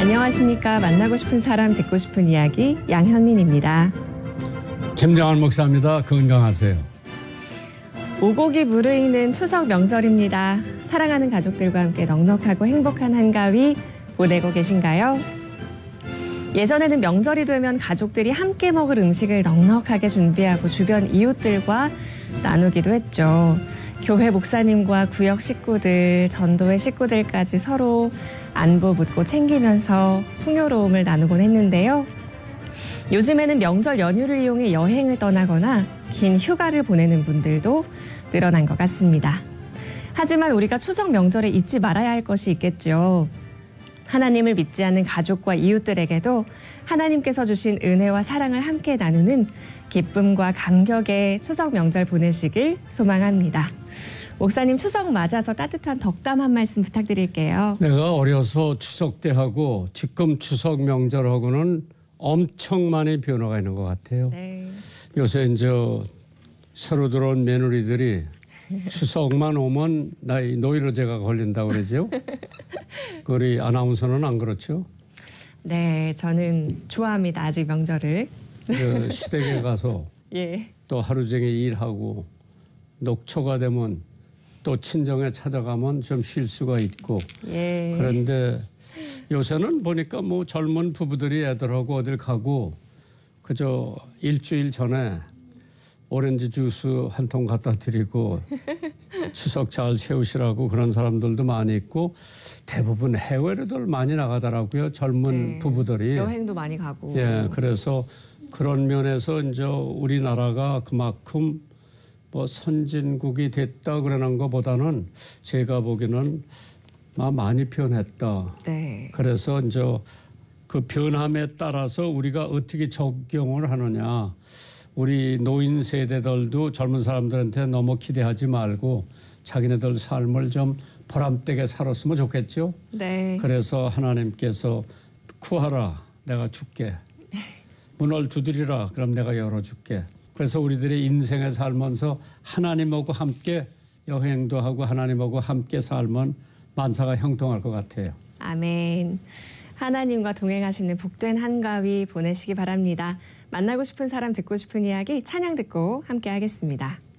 안녕하십니까. 만나고 싶은 사람 듣고 싶은 이야기 양현민입니다. 김정한 목사입니다. 건강하세요. 오곡이 무르익는 추석 명절입니다. 사랑하는 가족들과 함께 넉넉하고 행복한 한가위 보내고 계신가요? 예전에는 명절이 되면 가족들이 함께 먹을 음식을 넉넉하게 준비하고 주변 이웃들과 나누기도 했죠. 교회 목사님과 구역 식구들, 전도회 식구들까지 서로 안부 묻고 챙기면서 풍요로움을 나누곤 했는데요. 요즘에는 명절 연휴를 이용해 여행을 떠나거나 긴 휴가를 보내는 분들도 늘어난 것 같습니다. 하지만 우리가 추석 명절에 잊지 말아야 할 것이 있겠죠. 하나님을 믿지 않는 가족과 이웃들에게도 하나님께서 주신 은혜와 사랑을 함께 나누는 기쁨과 감격의 추석 명절 보내시길 소망합니다. 목사님, 추석 맞아서 따뜻한 덕담 한 말씀 부탁드릴게요. 내가 어려서 추석 때하고 지금 추석 명절하고는 엄청 많이 변화가 있는 것 같아요. 네. 요새 이제 새로 들어온 며느리들이 추석만 오면 나이 노이로제가 걸린다고 그러죠. 우리 아나운서는 안 그렇죠? 네, 저는 좋아합니다. 아직 명절을. 시댁에 가서 예. 또 하루 종일 일하고 녹초가 되면 또 친정에 찾아가면 좀 쉴 수가 있고. 예. 그런데 요새는 보니까 뭐 젊은 부부들이 애들하고 어딜 가고 그저 일주일 전에 오렌지 주스 한 통 갖다 드리고 추석 잘 세우시라고 그런 사람들도 많이 있고 대부분 해외로들 많이 나가더라고요. 젊은 네. 부부들이. 여행도 많이 가고. 예, 그래서 그런 면에서 이제 우리나라가 그만큼 뭐 선진국이 됐다 그러는 것보다는 제가 보기에는 많이 변했다. 네. 그래서 이제 그 변함에 따라서 우리가 어떻게 적용을 하느냐. 우리 노인 세대들도 젊은 사람들한테 너무 기대하지 말고 자기네들 삶을 좀 보람되게 살았으면 좋겠죠. 네. 그래서 하나님께서 구하라, 내가 줄게. 문을 두드리라, 그럼 내가 열어줄게. 그래서 우리들의 인생에 살면서 하나님하고 함께 여행도 하고 하나님하고 함께 살면 만사가 형통할 것 같아요. 아멘. 하나님과 동행하시는 복된 한가위 보내시기 바랍니다. 만나고 싶은 사람 듣고 싶은 이야기 찬양 듣고 함께 하겠습니다.